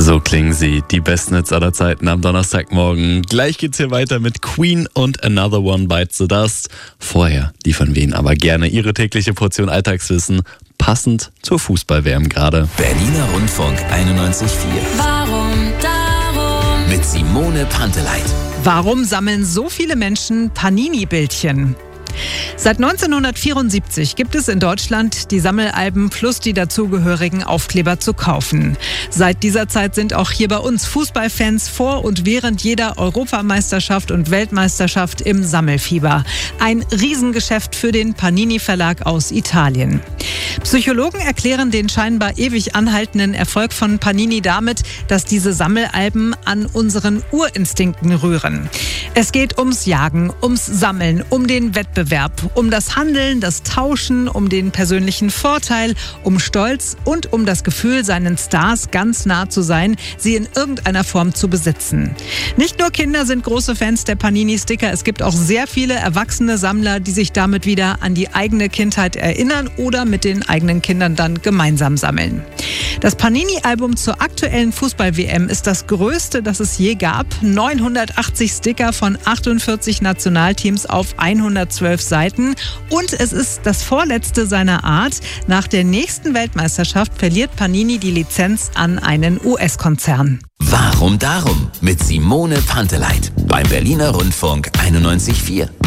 So klingen sie, die besten Hits aller Zeiten am Donnerstagmorgen. Gleich geht's hier weiter mit Queen und Another One Bites the Dust. Vorher liefern wir Ihnen aber gerne Ihre tägliche Portion Alltagswissen, passend zur Fußball-WM gerade. Berliner Rundfunk 91.4. Warum darum? Mit Simone Panteleit. Warum sammeln so viele Menschen Panini-Bildchen? Seit 1974 gibt es in Deutschland die Sammelalben plus die dazugehörigen Aufkleber zu kaufen. Seit dieser Zeit sind auch hier bei uns Fußballfans vor und während jeder Europameisterschaft und Weltmeisterschaft im Sammelfieber. Ein Riesengeschäft für den Panini-Verlag aus Italien. Psychologen erklären den scheinbar ewig anhaltenden Erfolg von Panini damit, dass diese Sammelalben an unseren Urinstinkten rühren. Es geht ums Jagen, ums Sammeln, um den Wettbewerb, um das Handeln, das Tauschen, um den persönlichen Vorteil, um Stolz und um das Gefühl, seinen Stars ganz nah zu sein, sie in irgendeiner Form zu besitzen. Nicht nur Kinder sind große Fans der Panini-Sticker, es gibt auch sehr viele erwachsene Sammler, die sich damit wieder an die eigene Kindheit erinnern oder mit den eigenen Kindern dann gemeinsam sammeln. Das Panini-Album zur aktuellen Fußball-WM ist das größte, das es je gab. 980 Sticker von 48 Nationalteams auf 112 Seiten. Und es ist das vorletzte seiner Art. Nach der nächsten Weltmeisterschaft verliert Panini die Lizenz an einen US-Konzern. Warum darum? Mit Simone Panteleit. Beim Berliner Rundfunk 91.4.